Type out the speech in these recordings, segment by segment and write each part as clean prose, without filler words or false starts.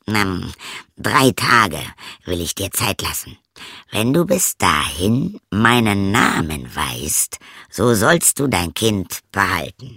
3 Tage will ich dir Zeit lassen. Wenn du bis dahin meinen Namen weißt, so sollst du dein Kind behalten.«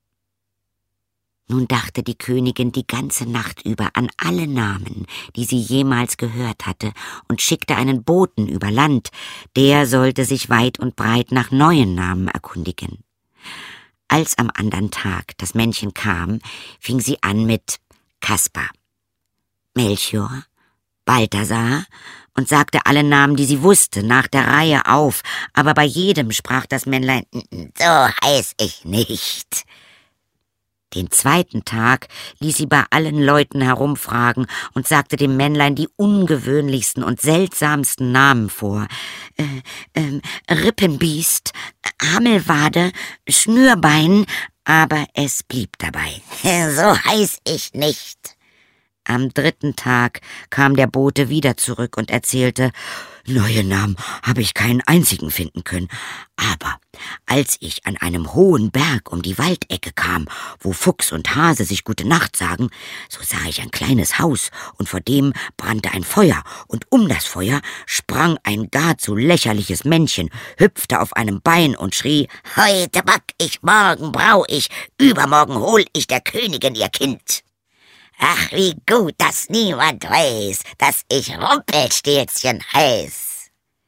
Nun dachte die Königin die ganze Nacht über an alle Namen, die sie jemals gehört hatte, und schickte einen Boten über Land, der sollte sich weit und breit nach neuen Namen erkundigen. Als am andern Tag das Männchen kam, fing sie an mit Kaspar, Melchior, Balthasar und sagte alle Namen, die sie wusste, nach der Reihe auf, aber bei jedem sprach das Männlein: »So heiß ich nicht.« Den 2. Tag ließ sie bei allen Leuten herumfragen und sagte dem Männlein die ungewöhnlichsten und seltsamsten Namen vor. Rippenbiest, Hammelwade, Schnürbein, aber es blieb dabei. »So heiß ich nicht.« Am 3. Tag kam der Bote wieder zurück und erzählte: »Neue Namen habe ich keinen einzigen finden können. Aber als ich an einem hohen Berg um die Waldecke kam, wo Fuchs und Hase sich gute Nacht sagen, so sah ich ein kleines Haus, und vor dem brannte ein Feuer, und um das Feuer sprang ein gar zu lächerliches Männchen, hüpfte auf einem Bein und schrie: »Heute back ich, morgen brau ich, übermorgen hol ich der Königin ihr Kind.« Ach, wie gut, dass niemand weiß, dass ich Rumpelstilzchen heiß.«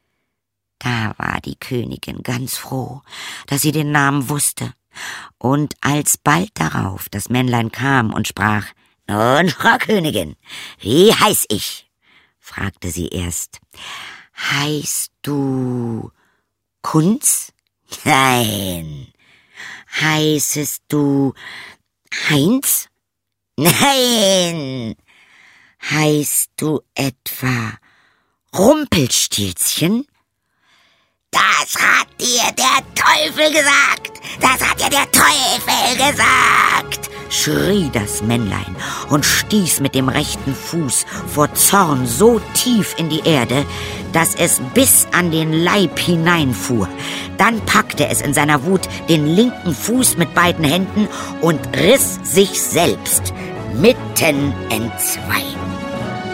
Da war die Königin ganz froh, dass sie den Namen wusste. Und als bald darauf das Männlein kam und sprach: »Nun, Frau Königin, wie heiß ich?« fragte sie erst. »Heißt du Kunz?« »Nein.« »Heißest du Heinz?« »Nein.« »Heißt du etwa Rumpelstilzchen?« »Das hat dir der Teufel gesagt! Das hat dir der Teufel gesagt!« schrie das Männlein und stieß mit dem rechten Fuß vor Zorn so tief in die Erde, dass es bis an den Leib hineinfuhr. Dann packte es in seiner Wut den linken Fuß mit beiden Händen und riss sich selbst mitten entzwei.